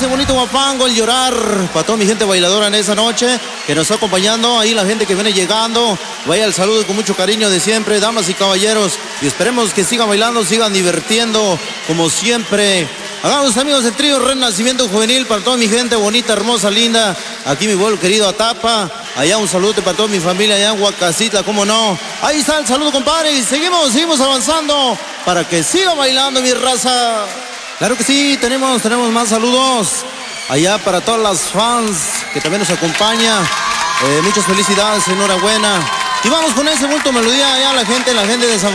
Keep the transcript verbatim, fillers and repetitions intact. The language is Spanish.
ese bonito guapango, el llorar. Para toda mi gente bailadora en esa noche que nos está acompañando. Ahí la gente que viene llegando. Vaya el saludo con mucho cariño de siempre, damas y caballeros. Y esperemos que sigan bailando, sigan divirtiendo como siempre. Hagamos amigos del trío Renacimiento Juvenil para toda mi gente bonita, hermosa, linda. Aquí mi vuelo querido Atapa. Allá un saludo para toda mi familia allá en Huacacitla, cómo no. Ahí está el saludo, compadre. Y seguimos, seguimos avanzando para que siga bailando mi raza. Claro que sí, tenemos, tenemos más saludos. Allá para todas las fans que también nos acompaña. Eh, muchas felicidades, enhorabuena. Y vamos con ese bulto melodía allá la gente, la gente de San